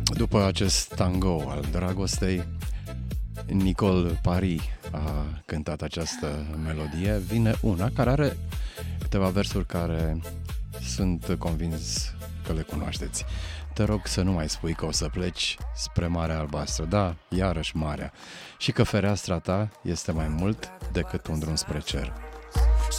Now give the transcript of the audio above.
După acest tango al dragostei, Nicole Paris a cântat această melodie. Vine una care are câteva versuri care sunt convins că le cunoașteți. Te rog să nu mai spui că o să pleci spre Marea Albastră, da, iarăși marea, și că fereastra ta este mai mult decât un drum spre cer.